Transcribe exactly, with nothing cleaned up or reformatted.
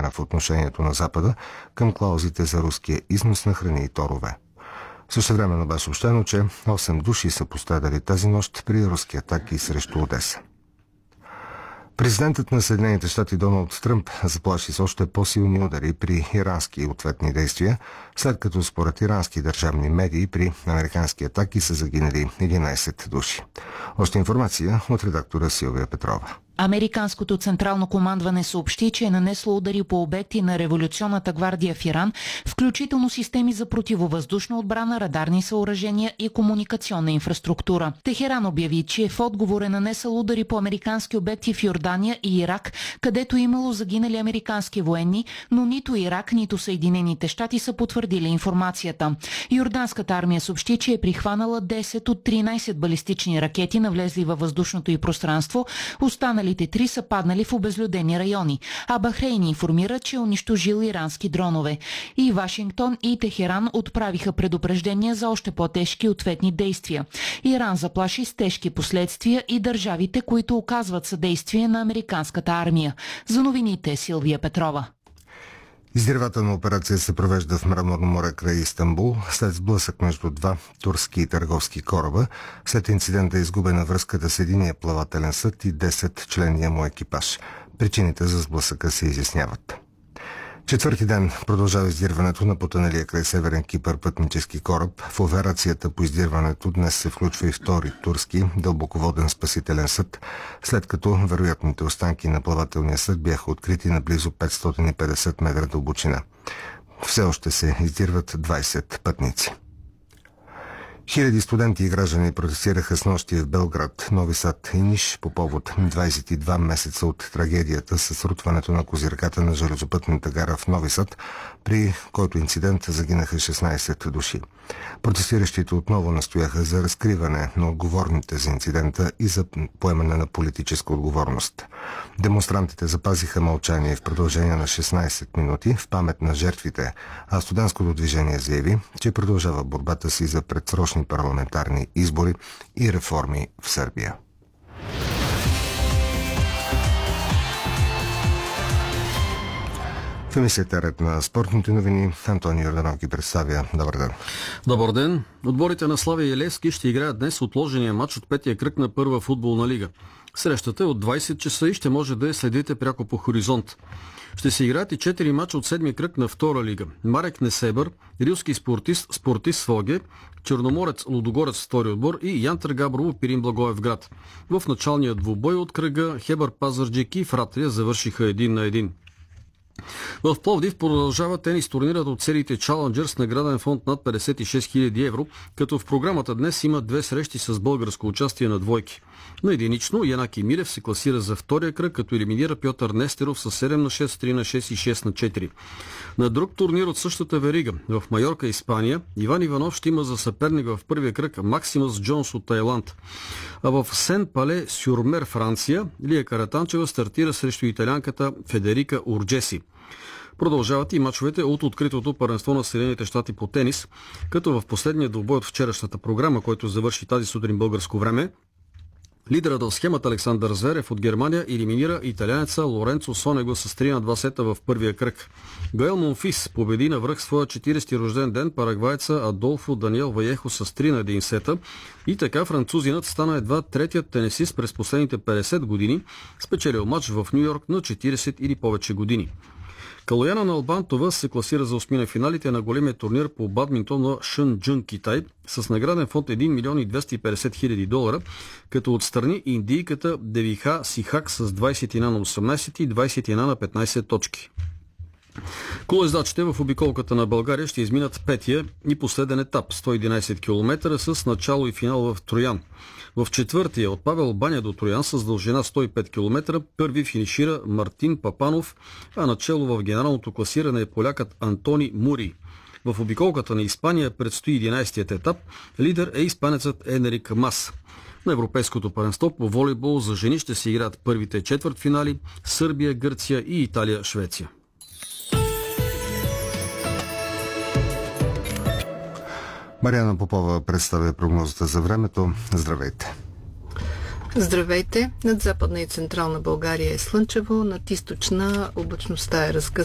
промяна в отношението на Запада към клаузите за руския износ на храни и торове. Същевременно бе съобщено, че осем души са пострадали тази нощ при руски атаки срещу Одеса. Президентът на Съединените щати Доналд Тръмп заплаши с още по-силни удари при ирански ответни действия, след като според ирански държавни медии при американски атаки са загинали единайсет души. Още информация от редактора Силвия Петрова. Американското централно командване съобщи, че е нанесло удари по обекти на революционната гвардия в Иран, включително системи за противовъздушна отбрана, радарни съоръжения и комуникационна инфраструктура. Техеран обяви, че в отговор е нанесъл удари по американски обекти в Йордания и Ирак, където имало загинали американски военни, но нито Ирак, нито Съединените щати са потвърдили информацията. Йорданската армия съобщи, че е прихванала десет от тринайсет балистични ракети, навлезли във въздушното и пространство, останали три са паднали в обезлюдени райони, а Бахрейн информира, че е унищожил ирански дронове. И Вашингтон и Техеран отправиха предупреждения за още по-тежки ответни действия. Иран заплаши с тежки последствия и държавите, които оказват съдействие на американската армия. За новините Силвия Петрова. Издирвателна операция се провежда в Мраморно море край Истанбул след сблъсък между два турски търговски кораба. След инцидента е изгубена връзката с единия плавателен съд и десет членния му екипаж. Причините за сблъсъка се изясняват. Четвърти ден продължава издирването на потъналия край Северен Кипър пътнически кораб. В операцията по издирването днес се включва и втори турски дълбоководен спасителен съд, след като вероятните останки на плавателния съд бяха открити на близо петстотин и петдесет метра дълбочина. Все още се издирват двайсет пътници. Хиляди студенти и граждани протестираха снощи в Белград, Нови Сад и Ниш по повод двайсет и два месеца от трагедията с срутването на козирката на железопътната гара в Нови Сад, при който инцидент загинаха шестнайсет души. Протестиращите отново настояха за разкриване на отговорните за инцидента и за поемане на политическа отговорност. Демонстрантите запазиха мълчание в продължение на шестнайсет минути в памет на жертвите, а студентското движение заяви, че продължава борбата си за предсрочни парламентарни избори и реформи в Сърбия. В емисията Ред на спортните новини Антони Йорданов ги представя. Добър ден. Добър ден. Отборите на Славия и Левски ще играят днес отложения матч от петия кръг на първа футболна лига. Срещата е от двайсет часа и ще може да я следите пряко по Хоризонт. Ще се играят и четири мача от седмия кръг на втора лига. Марек Несебър, Рилски спортист, спортист Своге, Черноморец Лудогорец втори отбор и Янтър Габрово Пирин Благоевград. В началния двубой от кръга Хебър Пазарджик и Фратрия завършиха един на един. В Пловдив продължава тенис турнирът от сериите Challenger с награден фонд над петдесет и шест хиляди евро, като в програмата днес има две срещи с българско участие на двойки. На единично Янаки Мирев се класира за втория кръг, като елиминира Пьотър Нестеров с седем на шест, три на шест и шест на четири. На друг турнир от същата верига, в Майорка, Испания, Иван Иванов ще има за съперник в първия кръг Максимус Джонс от Тайланд. А в Сен-Пале-Сюрмер, Франция, Лия Каратанчева стартира срещу италианката Федерика Урджеси. Продължават и мачовете от откритото първенство на Съединените щати по тенис, като в последния двубой от вчерашната програма, който завърши тази сутрин българско време, лидерът в схемата Александър Зверев от Германия елиминира италианеца Лоренцо Сонего с три на два сета в първия кръг. Гаел Монфис победи навръх своя четиридесети рожден ден парагвайца Адолфо Даниел Ваехо с три на един сета и така французинът стана едва третият тенисист през последните петдесет години, спечелил матч в Ню Йорк на четиридесет или повече години. Калояна Налбантова се класира за осми на финалите на големия турнир по бадминтон на Шънджън, Китай, с награден фонд един милион и двеста и петдесет хиляди долара, като отстрани индийката Девиха Сихак с двайсет и едно на осемнайсет и двайсет и едно на петнайсет точки. Колездачите в обиколката на България ще изминат петия и последен етап, сто и единайсет километра с начало и финал в Троян. В четвъртия от Павел баня до Троян с дължина сто и пет километра първи финишира Мартин Папанов, а начело в генералното класиране е полякът Антони Мури. В обиколката на Испания предстои единайсетият етап. Лидер е испанецът Енерик Мас. На Европейското първенство по волейбол за жени ще се играят първите четвъртфинали Сърбия, Гърция и Италия, Швеция. Мариана Попова представя прогнозата за времето. Здравейте! Здравейте! Над Западна и Централна България е слънчево, над източна облачността е разкъсана.